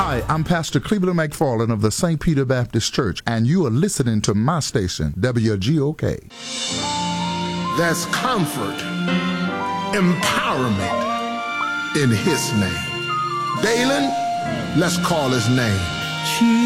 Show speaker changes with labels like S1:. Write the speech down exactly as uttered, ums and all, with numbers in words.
S1: Hi, I'm Pastor Cleveland McFarland of the Saint Peter Baptist Church, and you are listening to my station, W G O K.
S2: There's comfort, empowerment in his name. Dalen, let's call his name.